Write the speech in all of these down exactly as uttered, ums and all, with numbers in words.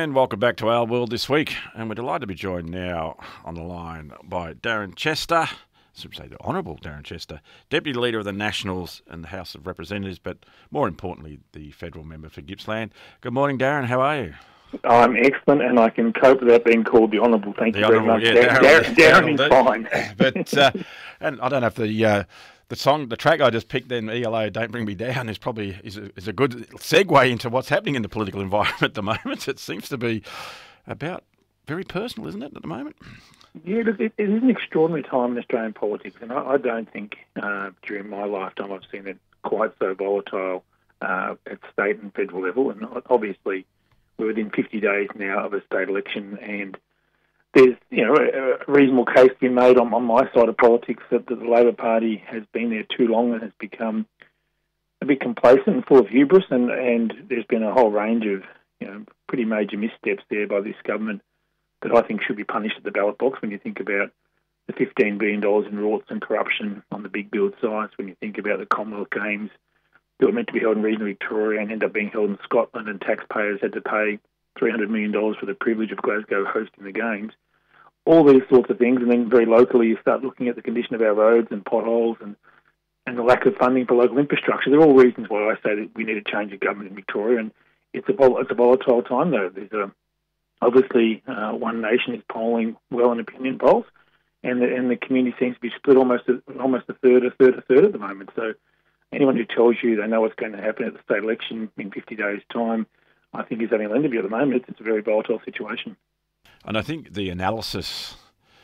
And welcome back to Our World This Week. And we're delighted to be joined now on the line by Darren Chester, I should say the Honourable Darren Chester, Deputy Leader of the Nationals and the House of Representatives, but more importantly, the Federal Member for Gippsland. Good morning, Darren. How are you? I'm excellent, and I can cope without being called the Honourable. Thank the you very Honourable, much. Yeah, Darren, Darren, Darren, Darren is fine. But, uh, and I don't know if the... Uh, The song, the track I just picked then, E L O, Don't Bring Me Down, is probably is a, is a good segue into what's happening in the political environment at the moment. It seems to be about very personal, isn't it, at the moment? Yeah, look, it, it is an extraordinary time in Australian politics, and I, I don't think uh, during my lifetime I've seen it quite so volatile uh, at state and federal level. And obviously, we're within fifty days now of a state election, and there's, you know, a reasonable case to be made on, on my side of politics that the Labor Party has been there too long and has become a bit complacent and full of hubris, and, and there's been a whole range of, you know, pretty major missteps there by this government that I think should be punished at the ballot box. When you think about the fifteen billion dollars in rorts and corruption on the big build sites, when you think about the Commonwealth Games that were meant to be held in regional Victoria and end up being held in Scotland, and taxpayers had to pay three hundred million dollars for the privilege of Glasgow hosting the Games. All these sorts of things, and then very locally you start looking at the condition of our roads and potholes and, and the lack of funding for local infrastructure. They're all reasons why I say that we need a change of government in Victoria, and it's a, vol- it's a volatile time though. There's a, obviously uh, One Nation is polling well in opinion polls, and the, and the community seems to be split almost a, almost a third, a third, a third at the moment. So anyone who tells you they know what's going to happen at the state election in fifty days' time, I think is having an interview at the moment. It's, it's a very volatile situation. And I think the analysis,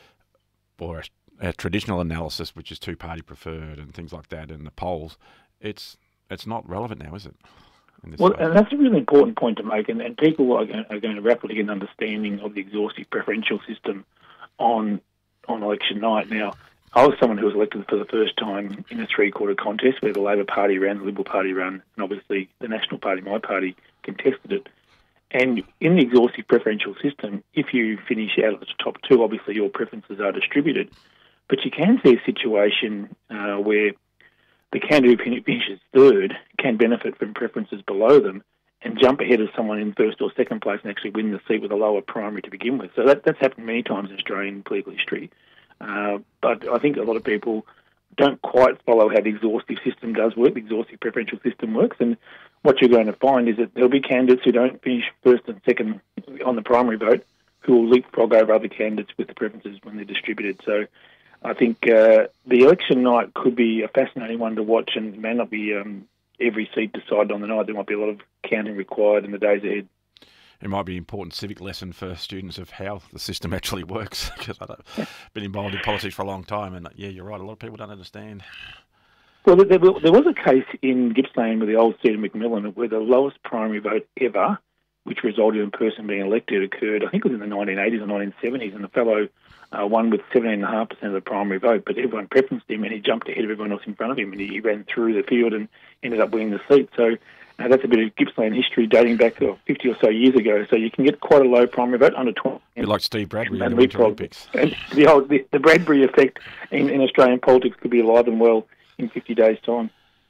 or a, a traditional analysis, which is two-party preferred and things like that, in the polls, it's it's not relevant now, is it? Well, and that's a really important point to make, and, and people are going, are going to rapidly get an understanding of the exhaustive preferential system on on election night. Now, I was someone who was elected for the first time in a three-quarter contest where the Labor Party ran, the Liberal Party ran, and obviously the National Party, my party, contested it. And in the exhaustive preferential system, if you finish out of the top two, obviously your preferences are distributed. But you can see a situation uh, where the candidate who finishes third can benefit from preferences below them and jump ahead of someone in first or second place and actually win the seat with a lower primary to begin with. So that, that's happened many times in Australian political history. Uh, but I think a lot of people don't quite follow how the exhaustive system does work, the exhaustive preferential system works, and what you're going to find is that there'll be candidates who don't finish first and second on the primary vote who will leapfrog over other candidates with the preferences when they're distributed. So I think uh, the election night could be a fascinating one to watch, and may not be um, every seat decided on the night. There might be a lot of counting required in the days ahead. It might be an important civic lesson for students of how the system actually works, because I've been involved in politics for a long time, and yeah, you're right, a lot of people don't understand. Well, there, there was a case in Gippsland with the old seat of Macmillan where the lowest primary vote ever, which resulted in a person being elected, occurred, I think it was in the nineteen eighties or nineteen seventies, and the fellow uh, won with seventeen point five percent of the primary vote, but everyone preferenced him and he jumped ahead of everyone else in front of him, and he ran through the field and ended up winning the seat. So uh, that's a bit of Gippsland history dating back uh, fifty or so years ago. So you can get quite a low primary vote, under twenty. A bit like Steve Bradbury and in the Winter Olympics. And the, old, the, the Bradbury effect in, in Australian politics could be alive and well in fifty days' time.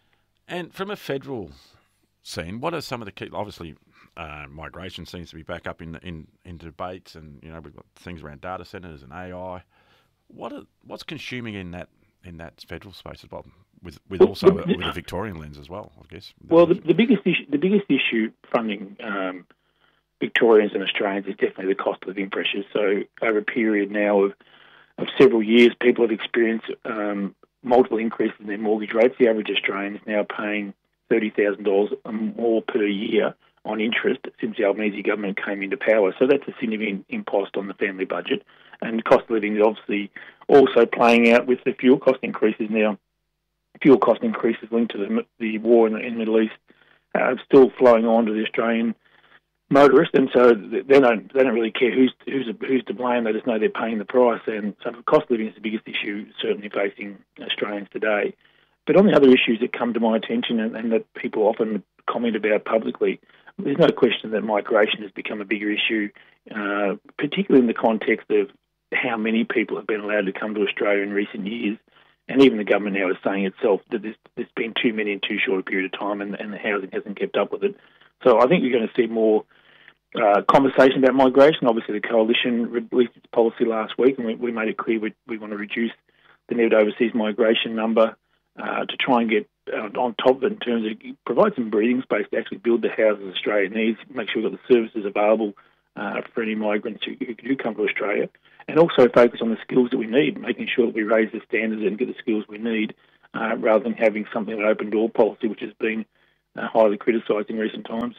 And from a federal scene, what are some of the key? Obviously, uh, migration seems to be back up in, in in debates, and you know we've got things around data centres and A I. What are, what's consuming in that in that federal space as well, with with well, also the, a, with a Victorian lens as well, I guess. Well, the, the biggest issue, the biggest issue funding um, Victorians and Australians is definitely the cost of living pressures. So over a period now of of several years, people have experienced um, multiple increases in their mortgage rates. The average Australian is now paying thirty thousand dollars more per year on interest since the Albanese government came into power. So that's a significant impost on the family budget. And cost of living is obviously also playing out with the fuel cost increases now. Fuel cost increases linked to the, the war in the, in the Middle East are still flowing on to the Australian motorist, and so they don't they don't really care who's who's who's to blame. They just know they're paying the price, and so cost of living is the biggest issue certainly facing Australians today. But on the other issues that come to my attention and, and that people often comment about publicly, there's no question that migration has become a bigger issue, uh, particularly in the context of how many people have been allowed to come to Australia in recent years. And even the government now is saying itself that there's, there's been too many in too short a period of time, and, and the housing hasn't kept up with it. So I think you're going to see more uh, conversation about migration. Obviously, the Coalition released its policy last week, and we, we made it clear we, we want to reduce the net overseas migration number uh, to try and get uh, on top of it in terms of provide some breathing space to actually build the houses Australia needs, make sure we've got the services available uh, for any migrants who, who do come to Australia, and also focus on the skills that we need, making sure that we raise the standards and get the skills we need, uh, rather than having something like an open door policy, which has been uh, highly criticised in recent times.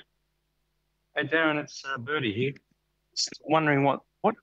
Hey Darren, it's uh, Bertie here. Just wondering what, what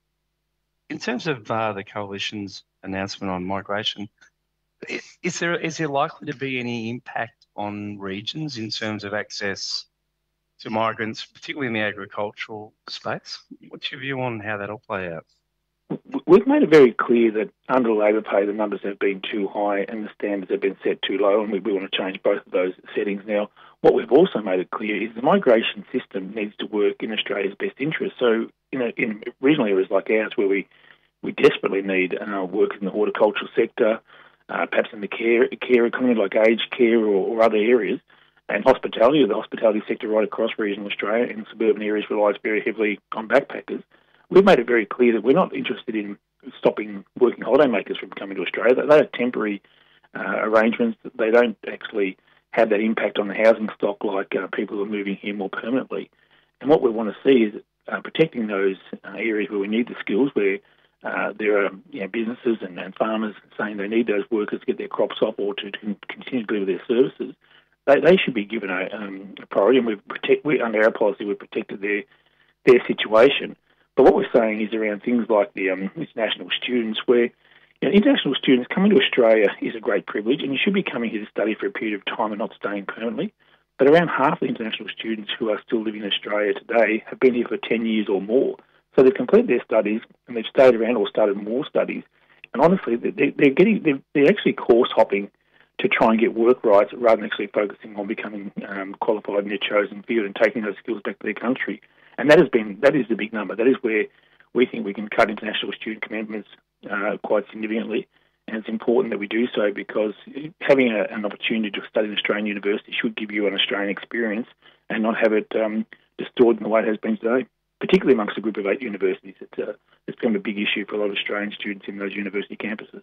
in terms of uh, the Coalition's announcement on migration, is, is there is there likely to be any impact on regions in terms of access to migrants, particularly in the agricultural space? What's your view on how that'll play out? We've made it very clear that under Labor Party the numbers have been too high and the standards have been set too low, and we, we want to change both of those settings now. What we've also made it clear is the migration system needs to work in Australia's best interest. So in, a, in regional areas like ours where we, we desperately need uh, workers in the horticultural sector, uh, perhaps in the care, care economy like aged care or, or other areas, and hospitality, or the hospitality sector right across regional Australia in suburban areas relies very heavily on backpackers. We've made it very clear that we're not interested in stopping working holidaymakers from coming to Australia. They are temporary uh, arrangements. They don't actually have that impact on the housing stock like uh, people who are moving here more permanently. And what we want to see is uh, protecting those uh, areas where we need the skills, where uh, there are you know, businesses and, and farmers saying they need those workers to get their crops off or to, to continue to deliver their services. They, they should be given a, um, a priority, and we've protect, we, under our policy we've protected their, their situation. But what we're saying is around things like the um, international students, where you know, international students coming to Australia is a great privilege, and you should be coming here to study for a period of time and not staying permanently. But around half the international students who are still living in Australia today have been here for ten years or more. So they've completed their studies and they've stayed around or started more studies. And honestly, they're, they're getting they're, they're actually course hopping to try and get work rights rather than actually focusing on becoming um, qualified in their chosen field and taking those skills back to their country. And that has been that is the big number. That is where we think we can cut international student commitments uh, quite significantly. And it's important that we do so because having a, an opportunity to study at Australian university should give you an Australian experience and not have it um, distorted in the way it has been today, particularly amongst a group of eight universities. It's, uh, it's become a big issue for a lot of Australian students in those university campuses.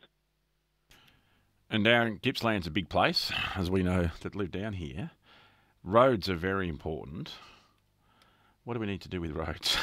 And Darren, Gippsland's a big place, as we know that live down here. Roads are very important. What do we need to do with roads?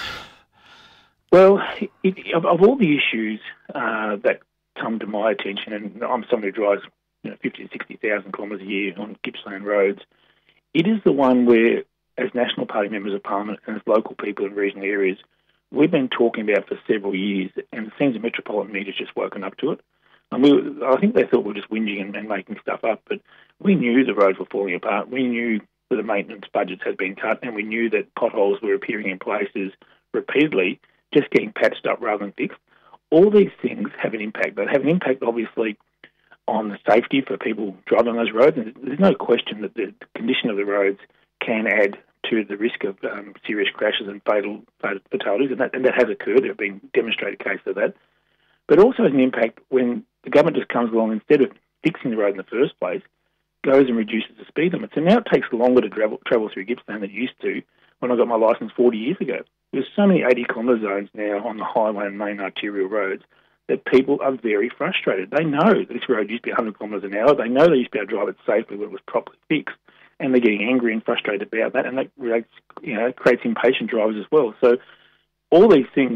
Well, it, of, of all the issues uh, that come to my attention, and I'm someone who drives you know, fifty to sixty thousand kilometres a year on Gippsland roads, it is the one where, as National Party members of Parliament and as local people in regional areas, we've been talking about for several years, and it seems the metropolitan media's just woken up to it. And we, I think they thought we were just whinging and, and making stuff up, but we knew the roads were falling apart. We knew that the maintenance budgets had been cut, and we knew that potholes were appearing in places repeatedly, just getting patched up rather than fixed. All these things have an impact. They have an impact, obviously, on the safety for people driving on those roads. And there's no question that the condition of the roads can add to the risk of um, serious crashes and fatal, fatal fatalities, and that, and that has occurred. There have been demonstrated cases of that. But it also has an impact when the government just comes along, instead of fixing the road in the first place, goes and reduces the speed limit. So now it takes longer to travel, travel through Gippsland than it used to when I got my licence forty years ago. There's so many eighty kilometre zones now on the highway and main arterial roads that people are very frustrated. They know that this road used to be one hundred kilometres an hour. They know they used to be able to drive it safely when it was properly fixed, and they're getting angry and frustrated about that, and that creates, you know, creates impatient drivers as well. So all these things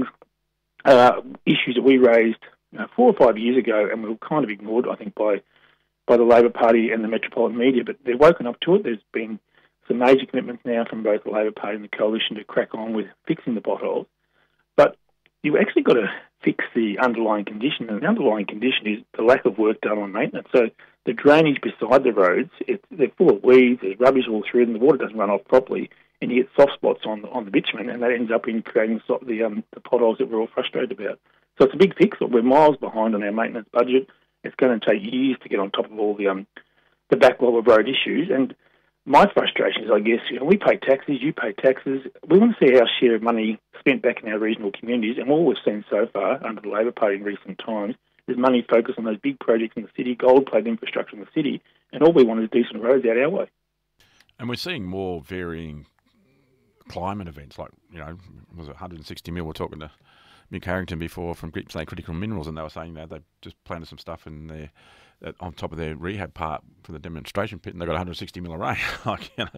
are issues that we raised you know, four or five years ago, and we were kind of ignored, I think, by by the Labor Party and the metropolitan media, but they've woken up to it. There's been some major commitments now from both the Labor Party and the Coalition to crack on with fixing the potholes. But you've actually got to fix the underlying condition, and the underlying condition is the lack of work done on maintenance. So the drainage beside the roads, it, they're full of weeds, there's rubbish all through them, the water doesn't run off properly, and you get soft spots on, on the bitumen, and that ends up in creating the, the, um, the potholes that we're all frustrated about. So it's a big fix. We're miles behind on our maintenance budget. It's going to take years to get on top of all the um, the backlog of road issues. And my frustration is, I guess, you know, we pay taxes, you pay taxes. We want to see our share of money spent back in our regional communities. And all we've seen so far under the Labor Party in recent times is money focused on those big projects in the city, gold-plated infrastructure in the city, and all we want is decent roads out our way. And we're seeing more varying climate events, like, you know, was it one hundred sixty mil? We're talking to Mick Harrington before from Gippsland Critical Minerals, and they were saying that they just planted some stuff in their uh, on top of their rehab part for the demonstration pit, and they got one hundred sixty mil of rain. Like, you know,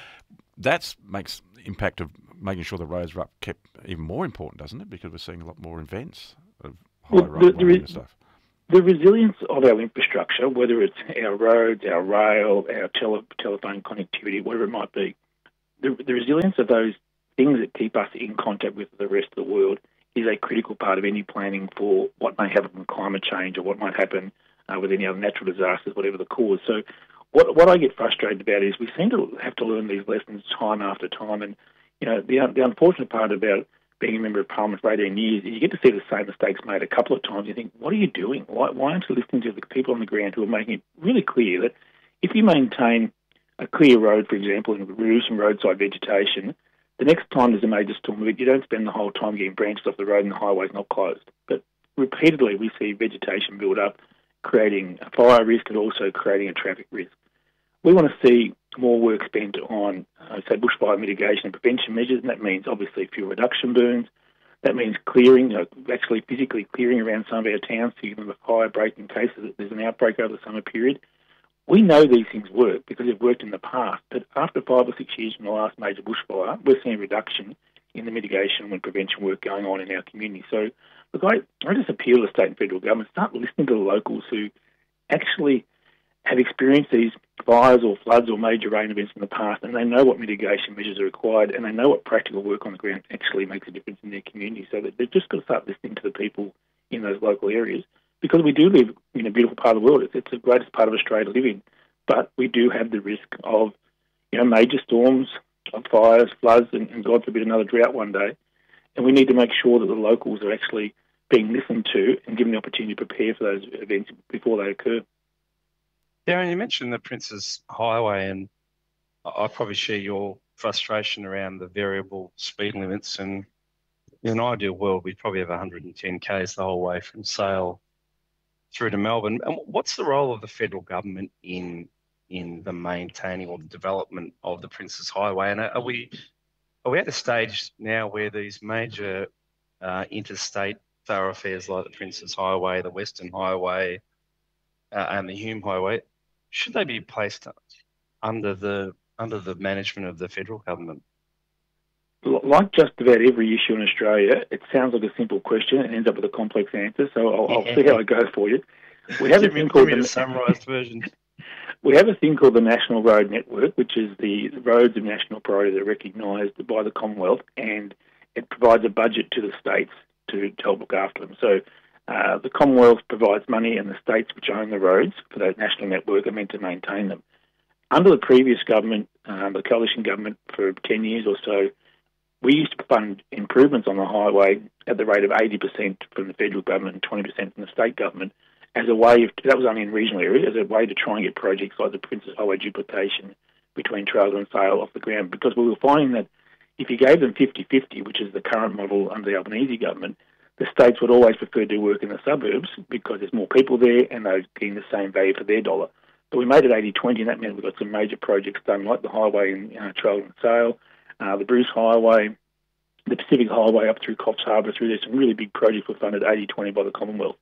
that makes the impact of making sure the roads are up kept even more important, doesn't it? Because we're seeing a lot more events of high Well, road the, rain the, and stuff. The resilience of our infrastructure, whether it's our roads, our rail, our tele, telephone connectivity, whatever it might be, the, the resilience of those things that keep us in contact with the rest of the world is a critical part of any planning for what may happen with climate change or what might happen uh, with any other natural disasters, whatever the cause. So what what I get frustrated about is we seem to have to learn these lessons time after time. And, you know, the, the unfortunate part about being a member of Parliament for eighteen years, you get to see the same mistakes made a couple of times. You think, what are you doing? Why, why aren't you listening to the people on the ground who are making it really clear that if you maintain a clear road, for example, and remove some roadside vegetation, the next time there's a major storm event, you don't spend the whole time getting branches off the road and the highway's not closed. But repeatedly we see vegetation build up, creating a fire risk and also creating a traffic risk. We want to see more work spent on, uh, say, bushfire mitigation and prevention measures, and that means obviously fuel reduction burns. That means clearing, you know, actually physically clearing around some of our towns to give them a fire break in case there's an outbreak over the summer period. We know these things work because they've worked in the past, but after five or six years from the last major bushfire, we're seeing a reduction in the mitigation and prevention work going on in our community. So, look, I, I just appeal to state and federal government, start listening to the locals who actually have experienced these fires or floods or major rain events in the past, and they know what mitigation measures are required, and they know what practical work on the ground actually makes a difference in their community. So that they've just got to start listening to the people in those local areas, because we do live in a beautiful part of the world. It's, it's the greatest part of Australia to live in, but we do have the risk of, you know, major storms, of fires, floods, and, and God forbid another drought one day. And we need to make sure that the locals are actually being listened to and given the opportunity to prepare for those events before they occur. Darren, you mentioned the Princes Highway, and I probably share your frustration around the variable speed limits. And in an ideal world, we'd probably have one hundred ten k's the whole way from Sale through to Melbourne. And what's the role of the federal government in in the maintaining or the development of the Princes Highway? And are we are we at a stage now where these major uh, interstate thoroughfares like the Princes Highway, the Western Highway, uh, and the Hume Highway, should they be placed under the under the management of the federal government? Like just about every issue in Australia, it sounds like a simple question and ends up with a complex answer. So I'll, I'll see how it goes for you. We have give a thing me, called give me the, a summarised version. We have a thing called the National Road Network, which is the roads of national priority that are recognised by the Commonwealth, and it provides a budget to the states to, to help look after them. So uh, the Commonwealth provides money, and the states which own the roads for that national network are meant to maintain them. Under the previous government, um, the coalition government, for ten years or so, we used to fund improvements on the highway at the rate of eighty percent from the federal government and twenty percent from the state government, as a way of, that was only in regional areas, as a way to try and get projects like the Princes Highway duplication between Traralgon and Sale off the ground, because we were finding that if you gave them fifty-fifty, which is the current model under the Albanese government, the states would always prefer to do work in the suburbs because there's more people there and they're getting the same value for their dollar. But we made it eighty twenty, and that meant we got some major projects done, like the highway in uh, Traralgon and Sale, uh, the Bruce Highway, the Pacific Highway up through Coffs Harbour through there. Some really big projects were funded eighty twenty by the Commonwealth.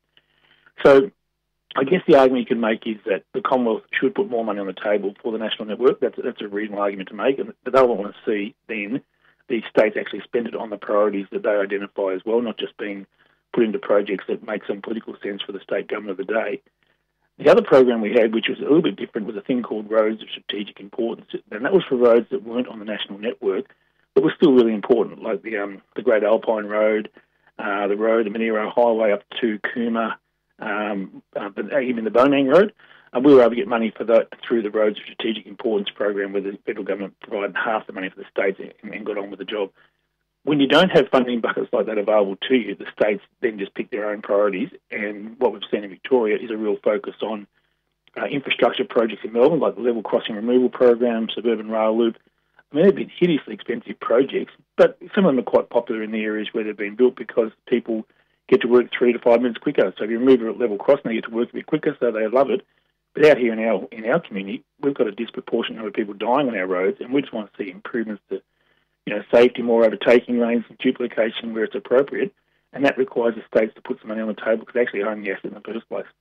So I guess the argument you can make is that the Commonwealth should put more money on the table for the national network. That's, that's a reasonable argument to make, but they'll want to see then the states actually spend it on the priorities that they identify as well, not just being put into projects that make some political sense for the state government of the day. The other program we had, which was a little bit different, was a thing called Roads of Strategic Importance, and that was for roads that weren't on the national network, but were still really important, like the um, the Great Alpine Road, uh, the road, the Monero Highway up to Cooma, um, uh, even the Bonang Road. And we were able to get money for that through the Roads of Strategic Importance program, where the federal government provided half the money for the states and, and got on with the job. When you don't have funding buckets like that available to you, the states then just pick their own priorities. And what we've seen in Victoria is a real focus on uh, infrastructure projects in Melbourne, like the level crossing removal program, suburban rail loop. I mean, they've been hideously expensive projects, but some of them are quite popular in the areas where they've been built because people get to work three to five minutes quicker. So if you remove a level crossing, they get to work a bit quicker, so they love it. But out here in our in our community, we've got a disproportionate number of people dying on our roads, and we just want to see improvements to you know, safety, more overtaking lanes, and duplication where it's appropriate. And that requires the states to put some money on the table because they actually own the asset in the first place.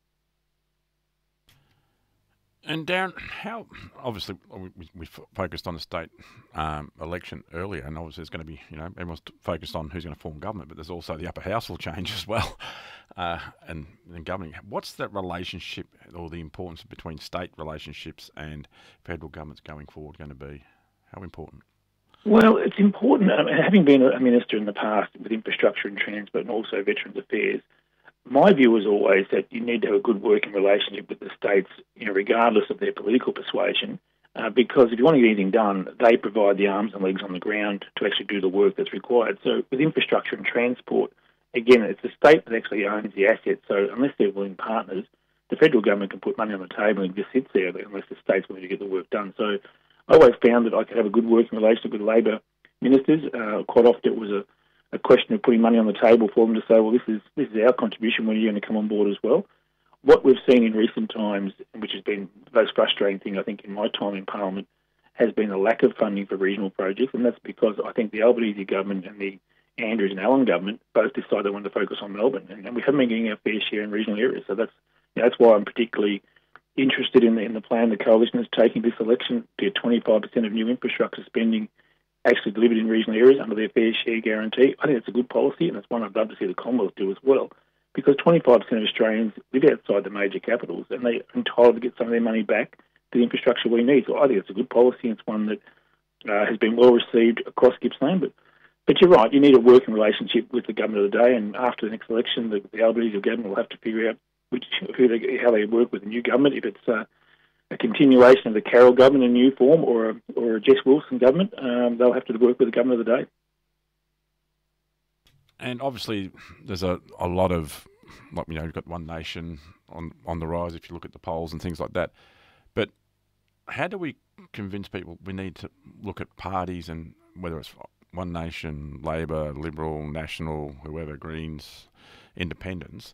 And Darren, how obviously we, we focused on the state um, election earlier, and obviously there's going to be, you know, everyone's focused on who's going to form government, but there's also the upper house will change as well, uh, and, and governing. What's that relationship or the importance between state relationships and federal governments going forward going to be? How important? Well, it's important. I mean, having been a minister in the past with infrastructure and transport and also Veterans Affairs, my view was always that you need to have a good working relationship with the states, you know, regardless of their political persuasion, uh, because if you want to get anything done, they provide the arms and legs on the ground to actually do the work that's required. So with infrastructure and transport, again, it's the state that actually owns the assets. So unless they're willing partners, the federal government can put money on the table and just sits there unless the state's willing to get the work done. So I always found that I could have a good working relationship with Labor ministers. Uh, quite often it was a a question of putting money on the table for them to say, well, this is this is our contribution, when are you going to come on board as well? What we've seen in recent times, which has been the most frustrating thing, I think, in my time in Parliament, has been a lack of funding for regional projects, and that's because I think the Albanese government and the Andrews and Allen government both decided they wanted to focus on Melbourne, and, and we haven't been getting our fair share in regional areas. So that's you know, that's why I'm particularly interested in the, in the plan the coalition is taking this election to get twenty-five percent of new infrastructure spending actually delivered in regional areas under their fair share guarantee. I think it's a good policy, and it's one I'd love to see the Commonwealth do as well, because twenty-five percent of Australians live outside the major capitals, and they're entitled to get some of their money back to the infrastructure we need. So I think it's a good policy, and it's one that uh, has been well received across Gippsland. But but you're right, you need a working relationship with the government of the day, and after the next election, the, the Albanese government will have to figure out which who they, how they work with the new government, if it's uh, a continuation of the Carroll government in new form or a, or a Jess Wilson government. Um, they'll have to work with the government of the day. And obviously there's a, a lot of, like, you know, you've got One Nation on, on the rise if you look at the polls and things like that. But how do we convince people we need to look at parties, and whether it's One Nation, Labor, Liberal, National, whoever, Greens, Independents,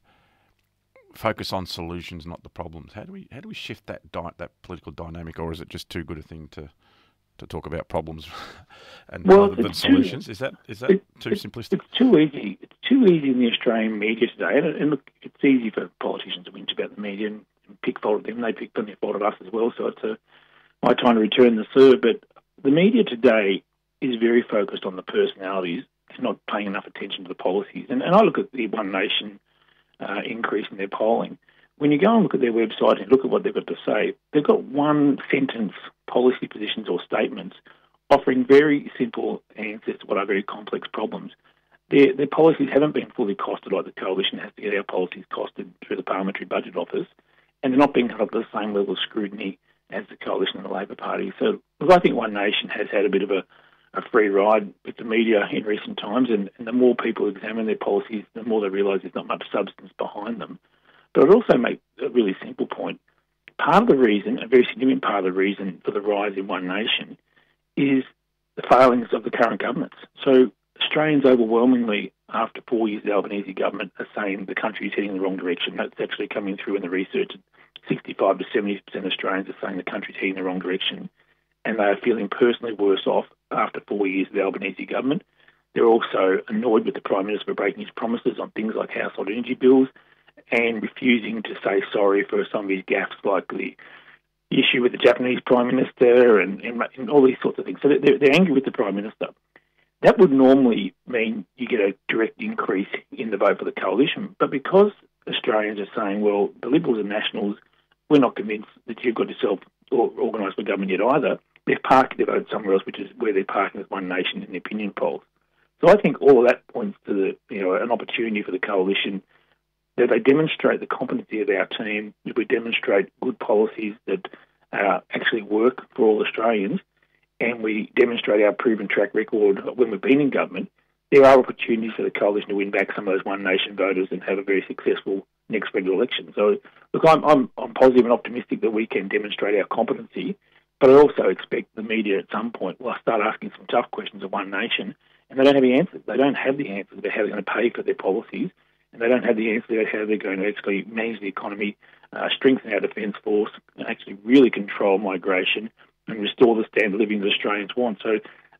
focus on solutions, not the problems? How do we how do we shift that di- that political dynamic, or is it just too good a thing to to talk about problems and well, rather than solutions? Too, is that is that it, too it, simplistic? It's too easy. It's too easy in the Australian media today, and, and look, it's easy for politicians to whinge about the media and, and pick fault at them. They pick plenty of fault at us as well. So it's a, my time to return the serve. But the media today is very focused on the personalities and not paying enough attention to the policies. And, and I look at the One Nation Uh, increase in their polling. When you go and look at their website and look at what they've got to say, they've got one sentence policy positions or statements offering very simple answers to what are very complex problems. Their, their policies haven't been fully costed like the coalition has to get our policies costed through the Parliamentary Budget Office, and they're not being held up to the same level of scrutiny as the coalition and the Labor Party. So look, I think One Nation has had a bit of a a free ride with the media in recent times, and, and the more people examine their policies, the more they realise there's not much substance behind them. But I'd also make a really simple point. Part of the reason, a very significant part of the reason for the rise in One Nation is the failings of the current governments. So Australians overwhelmingly, after four years of the Albanese government, are saying the country is heading in the wrong direction. That's actually coming through in the research. sixty-five to seventy percent of Australians are saying the country is heading in the wrong direction, and they are feeling personally worse off after four years of the Albanese government. They're also annoyed with the Prime Minister for breaking his promises on things like household energy bills and refusing to say sorry for some of his gaffes, like the issue with the Japanese Prime Minister and, and, and all these sorts of things. So they're, they're angry with the Prime Minister. That would normally mean you get a direct increase in the vote for the coalition. But because Australians are saying, well, the Liberals and Nationals, we're not convinced that you've got yourself organised for government yet either, they've parked their vote somewhere else, which is where they're parking as One Nation in the opinion polls. So I think all of that points to the, you know, an opportunity for the coalition that they demonstrate the competency of our team, that we demonstrate good policies that uh, actually work for all Australians, and we demonstrate our proven track record when we've been in government. There are opportunities for the coalition to win back some of those One Nation voters and have a very successful next federal election. So, look, I'm, I'm, I'm positive and optimistic that we can demonstrate our competency, but I also expect the media at some point will start asking some tough questions of One Nation, and they don't have the answers. They don't have the answers about how they're going to pay for their policies, and they don't have the answers about how they're going to actually manage the economy, uh, strengthen our defence force, and actually really control migration and restore the standard of living that Australians want. So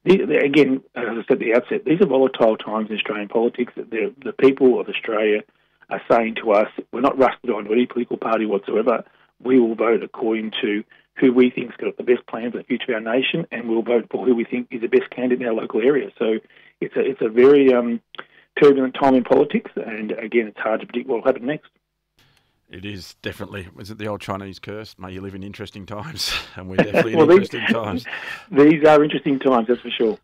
the, the, again, as I said at the outset, these are volatile times in Australian politics. The, the people of Australia are saying to us, we're not rusted onto any political party whatsoever. We will vote according to who we think's got the best plan for the future of our nation, and we'll vote for who we think is the best candidate in our local area. So it's a it's a very um, turbulent time in politics, and again, it's hard to predict what will happen next. It is definitely. Was it the old Chinese curse? May you live in interesting times, and we're definitely well, in these, interesting times. These are interesting times, that's for sure.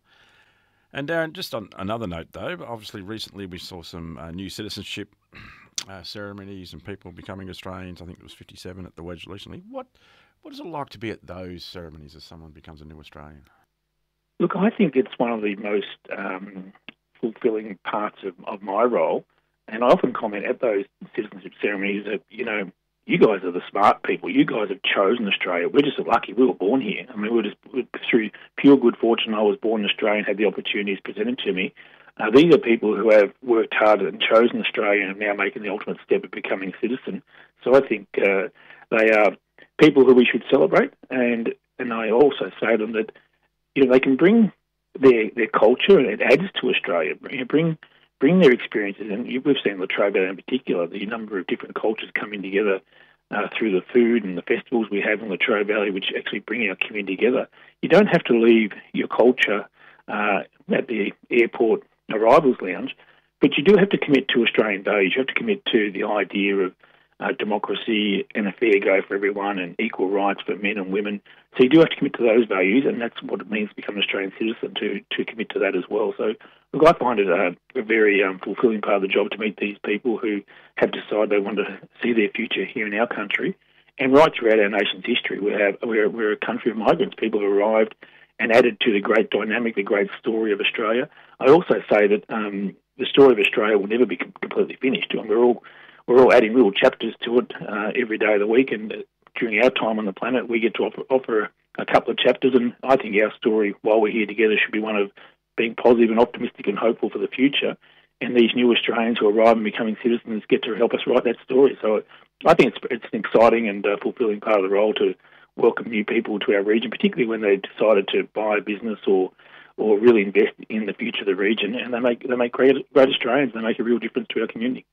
And Darren, just on another note, though, obviously recently we saw some uh, new citizenship uh, ceremonies and people becoming Australians. I think it was fifty-seven at the Wedge recently. What what is it like to be at those ceremonies as someone becomes a new Australian? Look, I think it's one of the most um, fulfilling parts of, of my role. And I often comment at those citizenship ceremonies that, you know, you guys are the smart people. You guys have chosen Australia. We're just lucky we were born here. I mean, we were just through pure good fortune. I was born in Australia and had the opportunities presented to me. Uh, these are people who have worked hard and chosen Australia and are now making the ultimate step of becoming a citizen. So I think uh, they are people who we should celebrate. And and I also say to them that, you know, they can bring their their culture and it adds to Australia. Bring, bring bring their experiences, and we've seen Latrobe in particular, the number of different cultures coming together uh, through the food and the festivals we have in Latrobe Valley, which actually bring our community together. You don't have to leave your culture uh, at the airport arrivals lounge, but you do have to commit to Australian values. You have to commit to the idea of uh, democracy and a fair go for everyone and equal rights for men and women. So you do have to commit to those values, and that's what it means to become an Australian citizen, to, to commit to that as well. So, look, I find it a, a very um, fulfilling part of the job to meet these people who have decided they want to see their future here in our country. And right throughout our nation's history, we have, we're, we're a country of migrants. People have arrived and added to the great dynamic, the great story of Australia. I also say that um, the story of Australia will never be com- completely finished. And we're all we're all adding little chapters to it uh, every day of the week. And uh, during our time on the planet, we get to offer, offer a couple of chapters. And I think our story, while we're here together, should be one of being positive and optimistic and hopeful for the future. And these new Australians who arrive and becoming citizens get to help us write that story. So I think it's it's an exciting and uh, fulfilling part of the role to welcome new people to our region, particularly when they decided to buy a business or or really invest in the future of the region. And they make they make great, great Australians. They make a real difference to our community.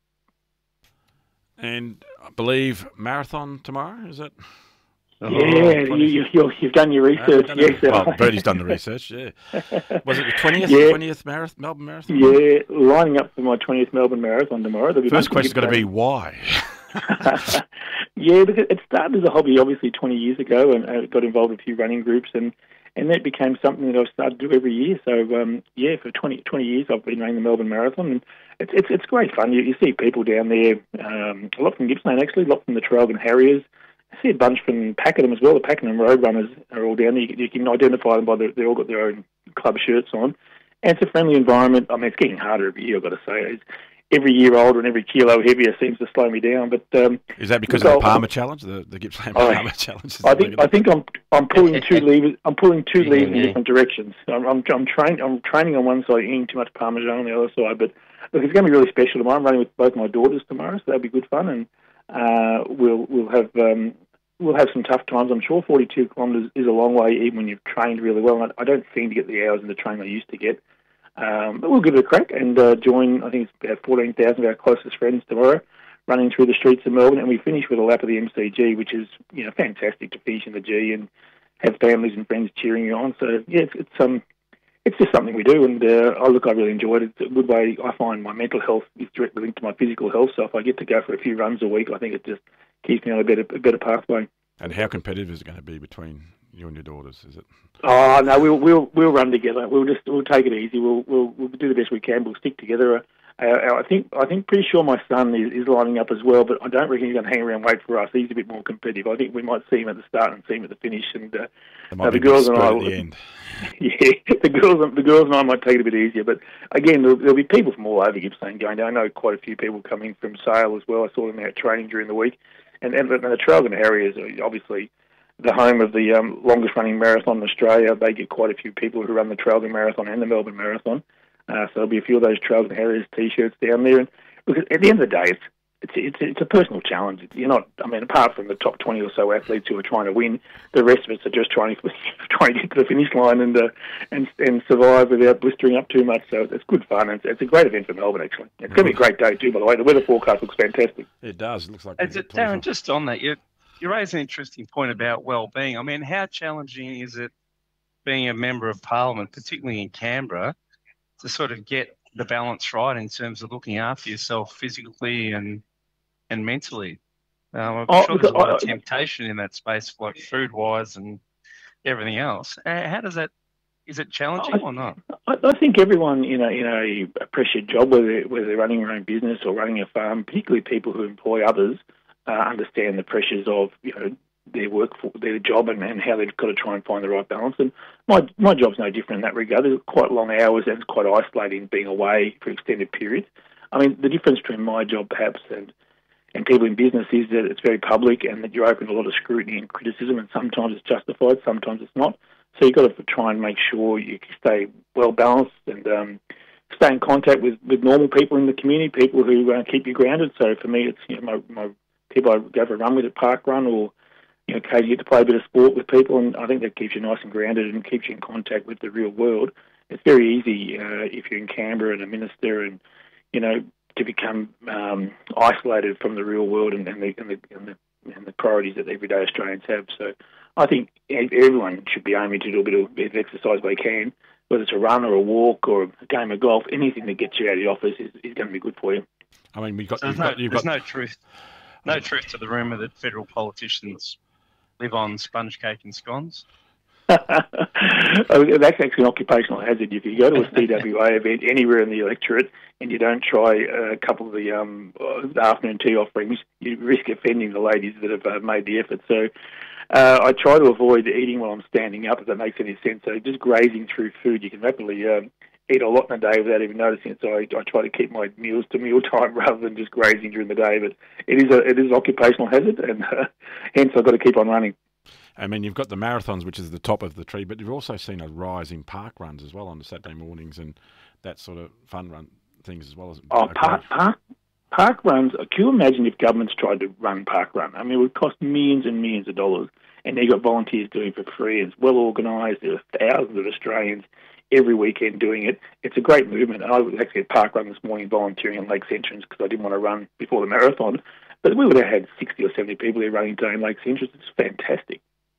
And I believe marathon tomorrow, is it? Yeah, oh, you, you, you've done your research. Done yes, well, Bertie's done the research, yeah. Was it the twentieth, yeah. twentieth marathon, Melbourne Marathon? Yeah, lining up for my twentieth Melbourne Marathon tomorrow. First question's got to be why? Yeah, because it started as a hobby, obviously, twenty years ago, and I got involved in a few running groups, and, and that became something that I've started to do every year. So, um, yeah, for twenty, twenty years I've been running the Melbourne Marathon, and it's it's, it's great fun. You, you see people down there, um, a lot from Gippsland, actually, a lot from the Traralgon Harriers. I see a bunch from Pakenham as well. The Pakenham Road Runners are all down there. You can, you can identify them by the, they've all got their own club shirts on. And it's a friendly environment. I mean, it's getting harder every year, I've got to say. It's, every year older and every kilo heavier seems to slow me down. But um, is that because of the Palmer Challenge, the, the Gippsland oh, Palmer Challenge? I think I think I'm I'm pulling two levers. I'm pulling two yeah, levers yeah. in different directions. I'm I'm, I'm train I'm training on one side, eating too much Parmesan on the other side. But look, it's going to be really special tomorrow. I'm running with both my daughters tomorrow, so that'll be good fun. And uh, we'll we'll have. Um, We'll have some tough times, I'm sure. forty-two kilometres is a long way, even when you've trained really well. And I don't seem to get the hours in the training I used to get. Um, but we'll give it a crack and uh, join, I think it's about fourteen thousand of our closest friends tomorrow, running through the streets of Melbourne. And we finish with a lap of the M C G, which is, you know, fantastic to finish in the G and have families and friends cheering you on. So, yeah, it's it's, um, it's just something we do. And, uh, oh, look, I really enjoyed it. It's a good way. I find my mental health is directly linked to my physical health. So if I get to go for a few runs a week, I think it just keeps me on a better, a better pathway. And how competitive is it going to be between you and your daughters? Is it? Oh no, we'll we'll we'll run together. We'll just we'll take it easy. We'll we'll we'll do the best we can. We'll stick together. Uh, I think I think pretty sure my son is, is lining up as well, but I don't reckon he's going to hang around and wait for us. He's a bit more competitive. I think we might see him at the start and see him at the finish. And uh, might uh, be the girls and I, at the end. yeah, the girls the girls and I might take it a bit easier. But again, there'll, there'll be people from all over Gippsland going down. I know quite a few people coming from Sale as well. I saw them out training during the week, and and, and the Traralgon Harriers are obviously the home of the um, longest running marathon in Australia. They get quite a few people who run the Traralgon Marathon and the Melbourne Marathon. Uh, so there'll be a few of those Traralgon Harriers T-shirts down there. And look, at the end of the day, it's it's it's it's a personal challenge. You're not. I mean, apart from the top twenty or so athletes who are trying to win, the rest of us are just trying to trying to get to the finish line and uh, and and survive without blistering up too much. So it's good fun. And it's, it's a great event for Melbourne. Actually, it's going to be a great day too. By the way, the weather forecast looks fantastic. It does. It looks like. Is it, Darren, just on that, you you raise an interesting point about well-being. I mean, how challenging is it being a member of Parliament, particularly in Canberra, to sort of get the balance right in terms of looking after yourself physically and and mentally? Um, I'm Oh, sure there's a lot of I- temptation in that space, like food-wise and everything else. Uh, How does that? Is it challenging or not? I, I think everyone in a in a pressured job, whether whether they're running their own business or running a farm, particularly people who employ others, uh, understand the pressures of you know their work, for, their job, and, and how they've got to try and find the right balance. And my my job's no different in that regard. There's quite long hours and it's quite isolating being away for extended periods. I mean, the difference between my job perhaps and and people in business is that it's very public and that you're open to a lot of scrutiny and criticism, and sometimes it's justified, sometimes it's not. So you've got to try and make sure you stay well balanced and um, stay in contact with, with normal people in the community, people who uh, keep you grounded. So for me, it's you know my, my people I go for a run with at park run, or you know occasionally get to play a bit of sport with people, and I think that keeps you nice and grounded and keeps you in contact with the real world. It's very easy uh, if you're in Canberra and a minister, and you know to become um, isolated from the real world and, and, the, and, the, and, the, and the priorities that everyday Australians have. So I think everyone should be aiming to do a bit of, bit of exercise they can, whether it's a run or a walk or a game of golf. Anything that gets you out of the office is, is going to be good for you. I mean, we've got. So You've there's no, got, you've there's got no truth, no truth to the rumour that federal politicians live on sponge cake and scones. Oh, that's actually an occupational hazard. If you go to a C W A event anywhere in the electorate and you don't try a couple of the um, afternoon tea offerings, you risk offending the ladies that have uh, made the effort. So uh, I try to avoid eating while I'm standing up, if that makes any sense. So just grazing through food, you can rapidly um, eat a lot in a day without even noticing it. So I, I try to keep my meals to meal time rather than just grazing during the day. But it is a it is an occupational hazard, and uh, hence I've got to keep on running. I mean, you've got the marathons, which is the top of the tree, but you've also seen a rise in park runs as well on the Saturday mornings and that sort of fun run things as well as. Oh, park, park, park runs. Can you imagine if governments tried to run park run? I mean, it would cost millions and millions of dollars, and they've got volunteers doing it for free. It's well organised. There are thousands of Australians every weekend doing it. It's a great movement. I was actually at park run this morning volunteering in Lakes Entrance because I didn't want to run before the marathon, but we would have had sixty or seventy people there running today in Lakes Entrance. It's fantastic.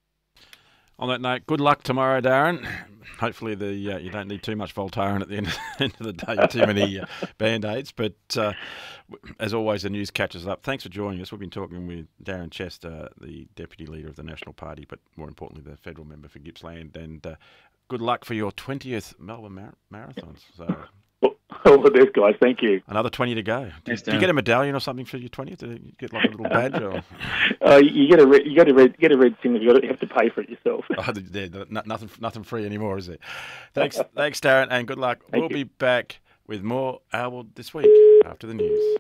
On that note, good luck tomorrow, Darren. Hopefully the uh, you don't need too much Voltaren at the end, end of the day, too many uh, Band-Aids. But uh, as always, the news catches up. Thanks for joining us. We've been talking with Darren Chester, the Deputy Leader of the National Party, but more importantly, the federal member for Gippsland. And uh, good luck for your twentieth Melbourne Mar- Marathons. So, all the best, guys. Thank you. Another twenty to go. Do, Yes, do you get a medallion or something for your twentieth? Do you get like a little badge? Or? Uh, you get a red, you got to red, get a red thing. You got to have to pay for it yourself. Oh, yeah, nothing, nothing free anymore, is it? Thanks, thanks, Darren, and good luck. Thank we'll you. be back with more Our this week after the news.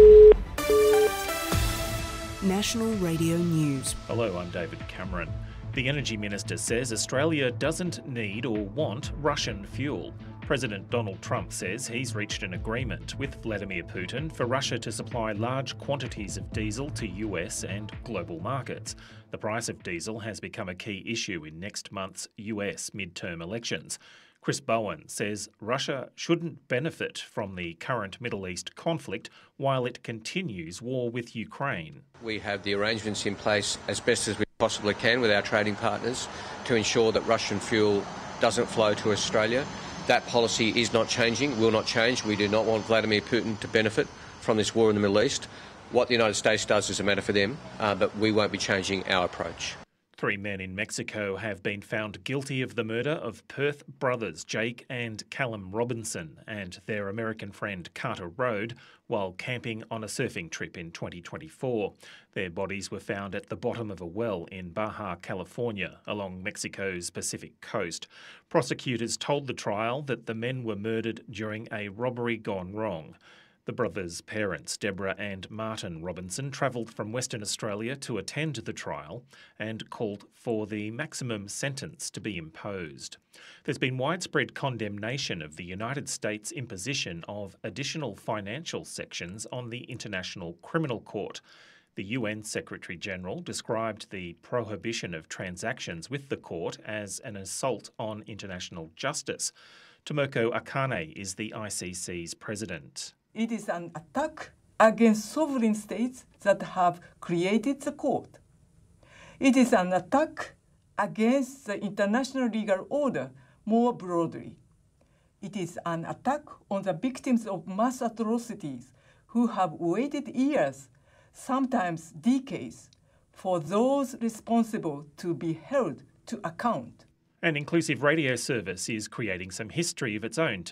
National Radio News. Hello, I'm David Cameron. The Energy Minister says Australia doesn't need or want Russian fuel. President Donald Trump says he's reached an agreement with Vladimir Putin for Russia to supply large quantities of diesel to U S and global markets. The price of diesel has become a key issue in next month's U S midterm elections. Chris Bowen says Russia shouldn't benefit from the current Middle East conflict while it continues war with Ukraine. We have the arrangements in place as best as we possibly can with our trading partners to ensure that Russian fuel doesn't flow to Australia. That policy is not changing, will not change. We do not want Vladimir Putin to benefit from this war in the Middle East. What the United States does is a matter for them, uh, but we won't be changing our approach. Three men in Mexico have been found guilty of the murder of Perth brothers Jake and Callum Robinson and their American friend Carter Road while camping on a surfing trip in twenty twenty-four. Their bodies were found at the bottom of a well in Baja, California, along Mexico's Pacific coast. Prosecutors told the trial that the men were murdered during a robbery gone wrong. The brothers' parents, Deborah and Martin Robinson, travelled from Western Australia to attend the trial and called for the maximum sentence to be imposed. There's been widespread condemnation of the United States' imposition of additional financial sections on the International Criminal Court. The U N Secretary-General described the prohibition of transactions with the court as an assault on international justice. Tomoko Akane is the I C C's president. It is an attack against sovereign states that have created the court. It is an attack against the international legal order more broadly. It is an attack on the victims of mass atrocities who have waited years, sometimes decades, for those responsible to be held to account. An inclusive radio service is creating some history of its own